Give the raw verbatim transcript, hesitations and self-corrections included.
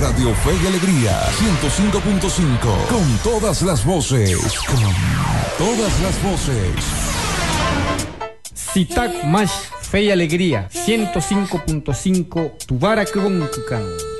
Radio Fe y Alegría ciento cinco punto cinco. Con todas las voces. Con todas las voces. Sitak Mash Fe y Alegría ciento cinco punto cinco. Tubarak Rontukan.